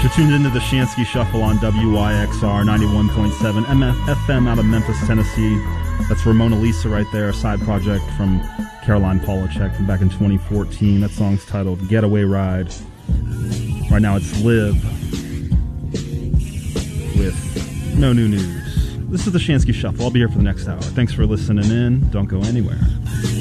You're tuned into the Shansky Shuffle on WYXR 91.7 FM out of Memphis, Tennessee. That's Ramona Lisa right there, a side project from Caroline Polachek from back in 2014. That song's titled Getaway Ride. Right now it's Live with No New News. This is the Shansky Shuffle. I'll be here for the next hour. Thanks for listening in. Don't go anywhere.